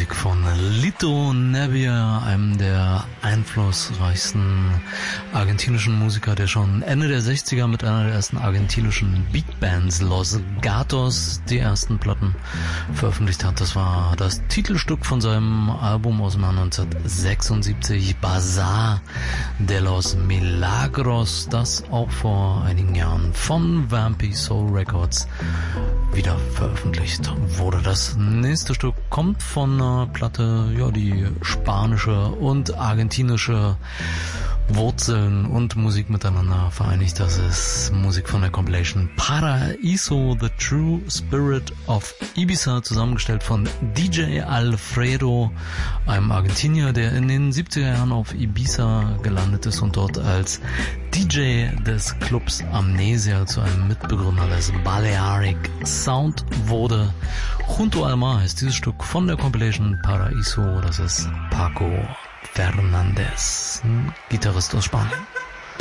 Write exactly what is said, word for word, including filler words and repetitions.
Musik von Lito Nevia, einem der einflussreichsten argentinischen Musiker, der schon Ende der sechziger mit einer der ersten argentinischen Big Bands, Los Gatos, die ersten Platten veröffentlicht hat. Das war das Titelstück von seinem Album aus dem Jahr neunzehnhundertsechsundsiebzig, Bazar de los Milagros, das auch vor einigen Jahren von Vampy Soul Records wieder veröffentlicht wurde. Das nächste Stück kommt von einer Platte, ja, die spanische und argentinische Wurzeln und Musik miteinander vereinigt. Das ist Musik von der Compilation Paraíso, The True Spirit of Ibiza, zusammengestellt von D J Alfredo, einem Argentinier, der in den siebziger Jahren auf Ibiza gelandet ist und dort als D J des Clubs Amnesia zu einem Mitbegründer des Balearic Sound wurde. Junto al Mar heißt dieses Stück von der Compilation Paraíso. Das ist Paco Fernandez, ein Gitarrist aus Spanien.